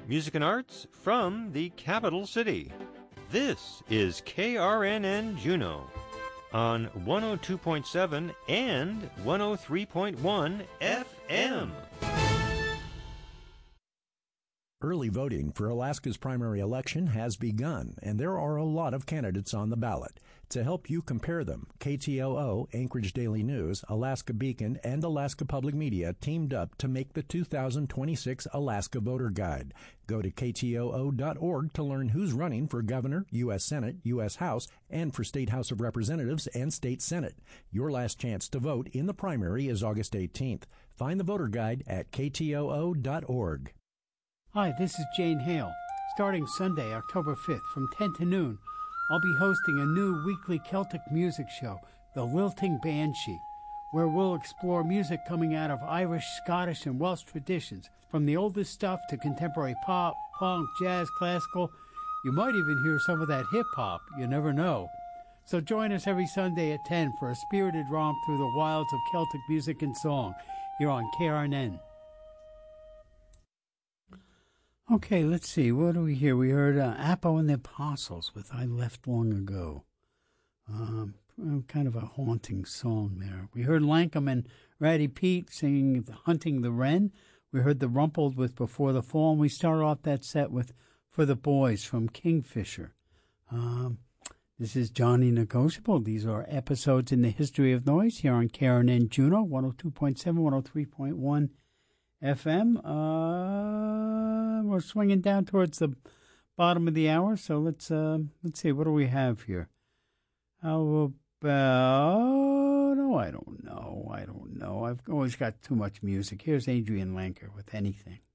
music and arts from the capital city. This is KRNN Juneau on 102.7 and 103.1 FM. Early voting for Alaska's primary election has begun, and there are a lot of candidates on the ballot. To help you compare them, KTOO, Anchorage Daily News, Alaska Beacon, and Alaska Public Media teamed up to make the 2026 Alaska Voter Guide. Go to ktoo.org to learn who's running for governor, U.S. Senate, U.S. House, and for State House of Representatives and State Senate. Your last chance to vote in the primary is August 18th. Find the voter guide at ktoo.org. Hi, this is Jane Hale. Starting Sunday, October 5th from 10 to noon, I'll be hosting a new weekly Celtic music show, The Lilting Banshee, where we'll explore music coming out of Irish, Scottish, and Welsh traditions, from the oldest stuff to contemporary pop, punk, jazz, classical. You might even hear some of that hip-hop. You never know. So join us every Sunday at 10 for a spirited romp through the wilds of Celtic music and song here on KRNN. Okay, let's see. What do we hear? We heard Appo and the Apostles with I Left Long Ago. Kind of a haunting song there. We heard Lankum and Ratty Pete singing Hunting the Wren. We heard the Rumpled with Before the Fall. And we started off that set with For the Boys from Kingfisher. This is Johnny Negotiable. These are episodes in the history of noise here on KRNN Juneau, 102.7, 103.1 FM. We're swinging down towards the bottom of the hour, so let's see. What do we have here? How about? Oh, I don't know. I've always got too much music. Here's Adrian Lenker with Anything.